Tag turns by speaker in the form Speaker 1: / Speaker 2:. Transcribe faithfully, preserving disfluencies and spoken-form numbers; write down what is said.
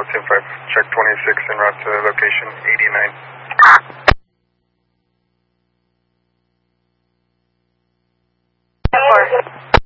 Speaker 1: Team five, check twenty-six en route to location eighty-nine.
Speaker 2: Four.